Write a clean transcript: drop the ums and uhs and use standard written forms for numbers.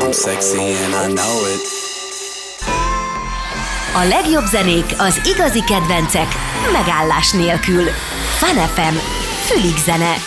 I'm sexy and I know it. A legjobb zenék, az igazi kedvencek, megállás nélkül. Fun FM, fülig zene.